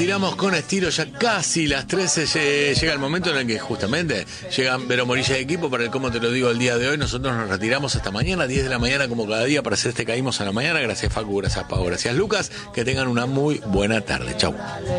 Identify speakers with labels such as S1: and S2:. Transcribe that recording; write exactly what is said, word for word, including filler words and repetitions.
S1: retiramos con estilo, ya casi las trece. Llega el momento en el que justamente llegan Vero Morilla de equipo para el Cómo Te Lo Digo el día de hoy. Nosotros nos retiramos hasta mañana, diez de la mañana como cada día, para hacer este Caímos a la Mañana. Gracias Facu, gracias Pau, gracias Lucas. Que tengan una muy buena tarde. Chau.